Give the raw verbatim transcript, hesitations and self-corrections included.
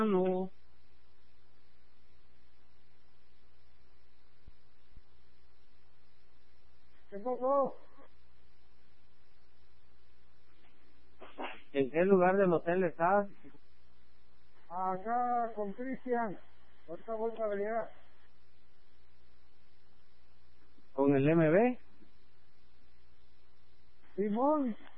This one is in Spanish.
No. ¿Qué pasó? ¿En qué lugar del hotel estás? Acá con Cristian. Ahorita voy a llegar. ¿Con el M B? Simón.